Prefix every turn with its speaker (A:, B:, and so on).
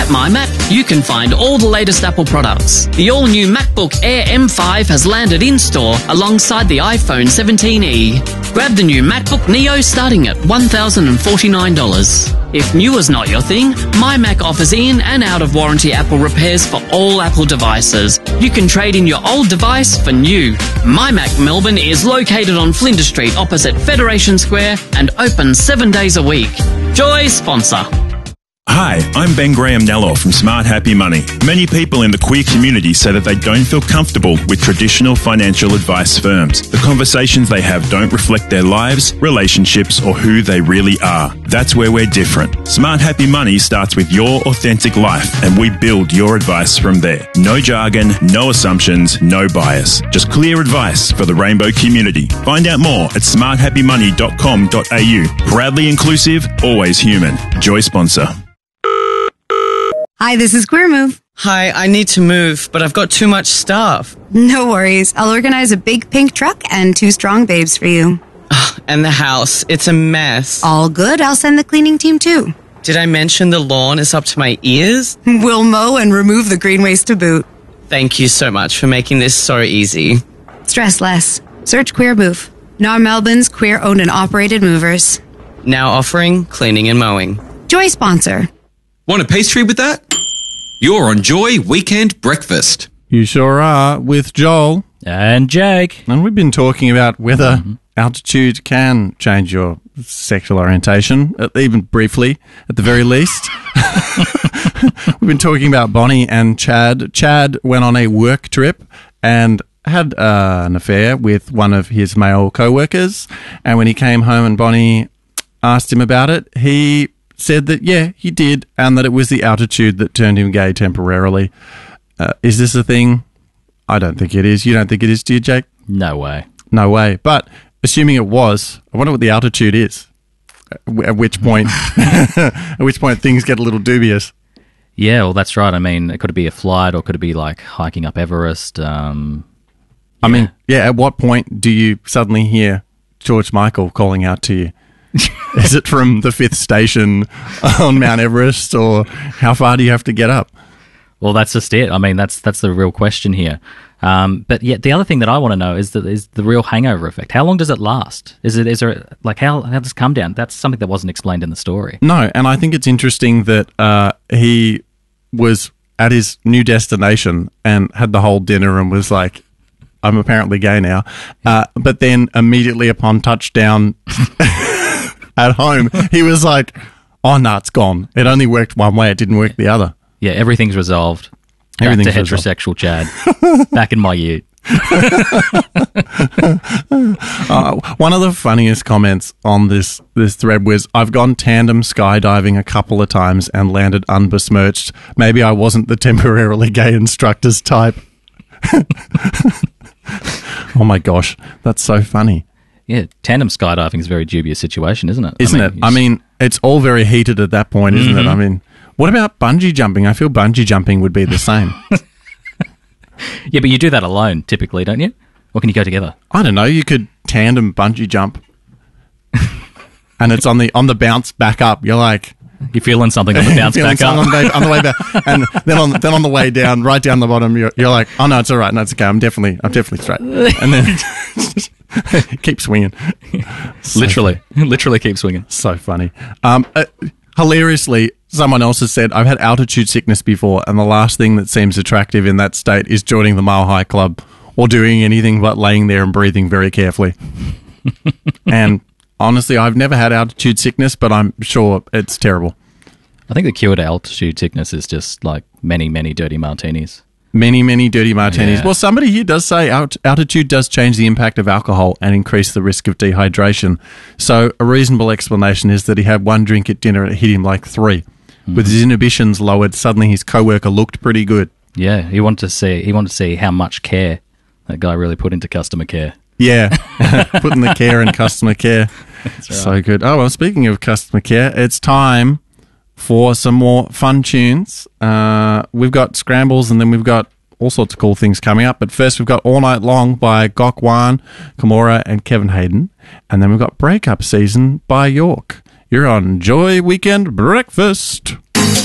A: At MyMac, you can find all the latest Apple products. The all-new MacBook Air M5 has landed in-store alongside the iPhone 17e. Grab the new MacBook Neo starting at $1,049. If new is not your thing, MyMac offers in and out of warranty Apple repairs for all Apple devices. You can trade in your old device for new. MyMac Melbourne is located on Flinders Street opposite Federation Square and open 7 days a week. Joy sponsor.
B: Hi, I'm Ben Graham Nello from Smart Happy Money. Many people in the queer community say that they don't feel comfortable with traditional financial advice firms. The conversations they have don't reflect their lives, relationships, or who they really are. That's where we're different. Smart Happy Money starts with your authentic life, and we build your advice from there. No jargon, no assumptions, no bias. Just clear advice for the rainbow community. Find out more at smarthappymoney.com.au. Proudly inclusive, always human. Joy sponsor.
C: Hi, this is Queer Move.
D: Hi, I need to move, but I've got too much stuff.
C: No worries. I'll organize a big pink truck and 2 strong babes for you.
D: And the house, it's a mess.
C: All good. I'll send the cleaning team too.
D: Did I mention the lawn is up to my ears?
C: We'll mow and remove the green waste to boot.
D: Thank you so much for making this so easy.
C: Stress less. Search Queer Move. NAR Melbourne's queer-owned and operated movers.
D: Now offering cleaning and mowing.
C: Joy sponsor.
E: Want a pastry with that? You're on Joy Weekend Breakfast.
F: You sure are, with Joel.
G: And Jake.
F: And we've been talking about whether altitude can change your sexual orientation, even briefly, at the very least. We've been talking about Bonnie and Chad. Chad went on a work trip and had an affair with one of his male co-workers. And when he came home and Bonnie asked him about it, he said that, yeah, he did, and that it was the altitude that turned him gay temporarily. Is this a thing? I don't think it is. You don't think it is, do you, Jake?
G: No way.
F: No way. But assuming it was, I wonder what the altitude is. At which point, things get a little dubious.
G: Yeah, well, that's right. I mean, it could be a flight, or could it be like hiking up Everest?
F: I mean, yeah. At what point do you suddenly hear George Michael calling out to you? Is it from the 5th station on Mount Everest, or how far do you have to get up?
G: Well, that's just it. I mean, that's the real question here. But yeah, the other thing that I want to know is the real hangover effect. How long does it last? Is there like how does it come down? That's something that wasn't explained in the story.
F: No, and I think it's interesting that he was at his new destination and had the whole dinner and was like, I'm apparently gay now. But then immediately upon touchdown at home, he was like, oh, no, it's gone. It only worked one way. It didn't work the other.
G: Yeah, everything's resolved.
F: Everything's
G: back to heterosexual Chad. Back in my ute.
F: One of the funniest comments on this thread was, I've gone tandem skydiving a couple of times and landed unbesmirched. Maybe I wasn't the temporarily gay instructor's type. Oh my gosh, that's so funny.
G: Yeah, tandem skydiving is a very dubious situation, isn't it?
F: Isn't it? I mean, it's all very heated at that point, isn't it? I mean, what about bungee jumping? I feel bungee jumping would be the same.
G: Yeah, but you do that alone typically, don't you? Or can you go together?
F: I don't know. You could tandem bungee jump, and it's on the bounce back up. You're like,
G: you're feeling something on the bounce back up.
F: On the way back, and then on the way down, right down the bottom, you're like, oh no, it's all right, no, it's okay. I'm definitely straight, and then keep swinging.
G: Literally keep swinging.
F: So funny. Hilariously, someone else has said, I've had altitude sickness before, and the last thing that seems attractive in that state is joining the Mile High Club or doing anything but laying there and breathing very carefully. And honestly, I've never had altitude sickness, but I'm sure it's terrible.
G: I think the cure to altitude sickness is just like many, many dirty martinis.
F: Many, many dirty martinis.
G: Yeah.
F: Well, somebody here does say altitude does change the impact of alcohol and increase the risk of dehydration. So a reasonable explanation is that he had one drink at dinner and it hit him like 3. With his inhibitions lowered, suddenly his coworker looked pretty good.
G: Yeah, he wanted to see how much care that guy really put into customer care.
F: Yeah, putting the care in customer care.
G: That's right.
F: So good. Oh, well, speaking of customer care, it's time for some more fun tunes. We've got Scrambles, and then we've got all sorts of cool things coming up. But first, we've got All Night Long by Gok Wan, Kimura, and Kevin Hayden. And then we've got Breakup Season by York. You're on Joy Weekend Breakfast.